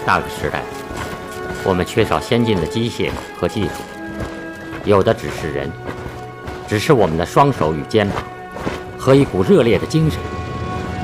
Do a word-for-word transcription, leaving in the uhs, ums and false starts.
那个时代，我们缺少先进的机械和技术，有的只是人，只是我们的双手与肩膀和一股热烈的精神。